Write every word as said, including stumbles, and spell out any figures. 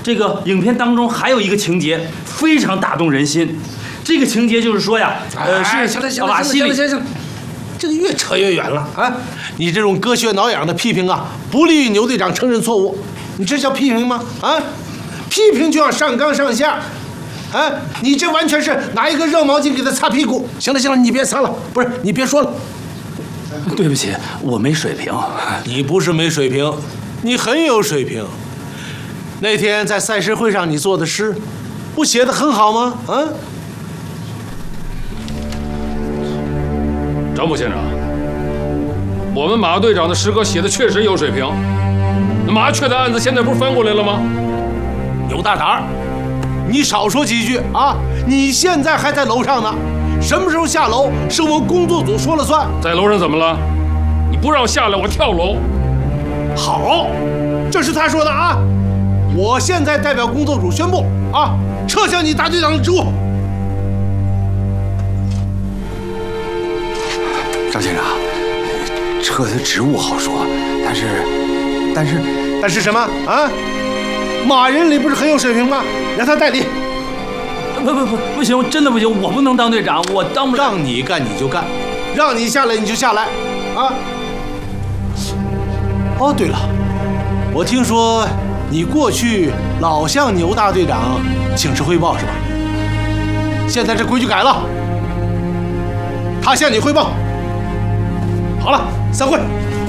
这个影片当中还有一个情节非常打动人心，这个情节就是说呀，呃，是行了行了瓦西里， 行了行了，这个越扯越远了啊！你这种割血挠痒的批评啊，不利于牛队长承认错误。你这叫批评吗？啊，批评就要上纲上线。啊，你这完全是拿一个热毛巾给他擦屁股。行了行了，你别擦了，不是你别说了。 对不起，我没水平。 你不是没水平，你很有水平。那天在赛诗会上你作的诗，不写得很好吗？啊？ 张部县长，我们马队长的诗歌写的确实有水平。那麻雀的案子现在不是翻过来了吗？ 牛大胆儿，你少说几句啊！你现在还在楼上呢，什么时候下楼是我工作组说了算。 在楼上怎么了？你不让我下来，我跳楼。 好，这是他说的啊！我现在代表工作组宣布啊，撤销你大队长的职务。 张县长，撤他职务好说，但是，但是， 但是什么啊？马仁礼不是很有水平吗？让他代理。 不不不，不行，真的不行，我不能当队长，我当不了。 让你干你就干，让你下来你就下来，啊！哦，对了，我听说你过去老向牛大队长请示汇报是吧？现在这规矩改了，他向你汇报。好了，散会。